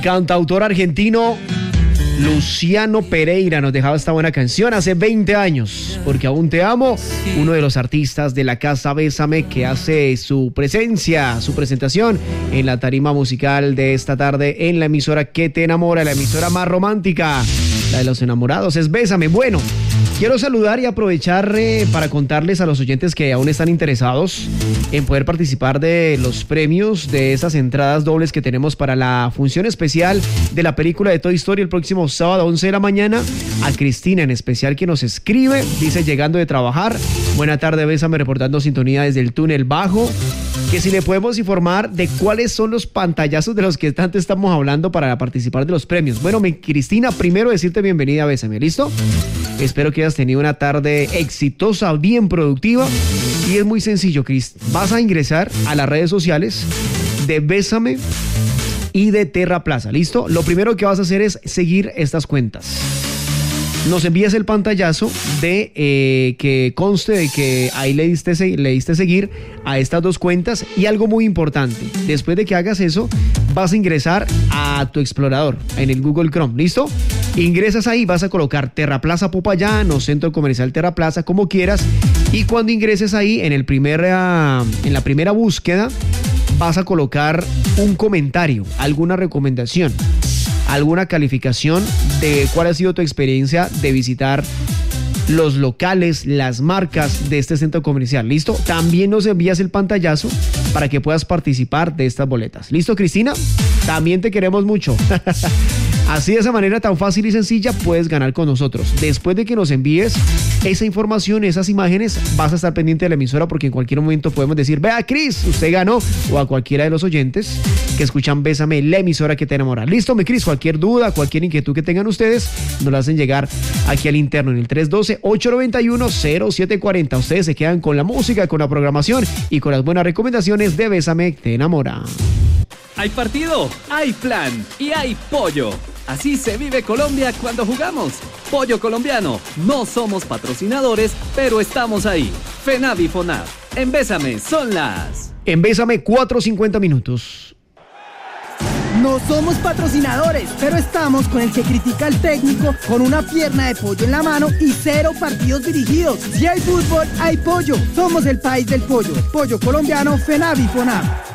cantautor argentino Luciano Pereira nos dejaba esta buena canción hace 20 años, Porque aún te amo, uno de los artistas de la casa Bésame que hace su presentación en la tarima musical de esta tarde en la emisora que te enamora, la emisora más romántica, la de los enamorados, es Bésame. Bueno, quiero saludar y aprovechar para contarles a los oyentes que aún están interesados en poder participar de los premios de esas entradas dobles que tenemos para la función especial de la película de Toy Story el próximo sábado 11 de la mañana. A Cristina en especial, que nos escribe, dice: llegando de trabajar, buena tarde, Bésame, reportando sintonía desde el túnel bajo, que si le podemos informar de cuáles son los pantallazos de los que tanto estamos hablando para participar de los premios. Bueno, Cristina, primero decirte bienvenida a Bésame, ¿listo? Espero que hayas tenido una tarde exitosa, bien productiva. Y es muy sencillo, Cris. Vas a ingresar a las redes sociales de Bésame y de Terra Plaza, ¿listo? Lo primero que vas a hacer es seguir estas cuentas. Nos envías el pantallazo de que conste de que ahí le diste seguir a estas dos cuentas. Y algo muy importante, después de que hagas eso, vas a ingresar a tu explorador en el Google Chrome, ¿listo? Ingresas ahí, vas a colocar Terra Plaza Popayán o Centro Comercial Terra Plaza, como quieras. Y cuando ingreses ahí, en la primera búsqueda, vas a colocar un comentario, alguna recomendación, alguna calificación de cuál ha sido tu experiencia de visitar los locales, las marcas de este centro comercial, ¿listo? También nos envías el pantallazo para que puedas participar de estas boletas. ¿Listo, Cristina? También te queremos mucho. Así, de esa manera tan fácil y sencilla, puedes ganar con nosotros. Después de que nos envíes esa información, esas imágenes, vas a estar pendiente de la emisora, porque en cualquier momento podemos decir: vea, Cris, usted ganó, o a cualquiera de los oyentes que escuchan Bésame, la emisora que te enamora. Listo, mi Cris, cualquier duda, cualquier inquietud que tengan ustedes, nos la hacen llegar aquí al interno en el 312-891-0740. Ustedes se quedan con la música, con la programación y con las buenas recomendaciones de Bésame, te enamora. Hay partido, hay plan y hay pollo. Así se vive Colombia cuando jugamos. Pollo colombiano. No somos patrocinadores, pero estamos ahí. FENAV y FONAV. En Bésame son las... En Bésame, 4:50 minutos. No somos patrocinadores, pero estamos con el que critica al técnico con una pierna de pollo en la mano y 0 partidos dirigidos. Si hay fútbol, hay pollo. Somos el país del pollo. Pollo colombiano, FENAV y FONAV.